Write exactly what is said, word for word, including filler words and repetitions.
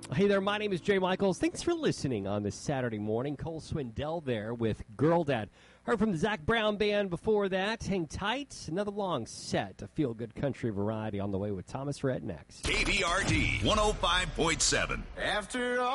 Hey there, my name is Jay Michaels. Thanks for listening on this Saturday morning. Cole Swindell there with Girl Dad. Heard from the Zach Brown Band before that. Hang tight. Another long set of feel-good country variety on the way with Thomas Rhett next. K B R D one oh five point seven. After all.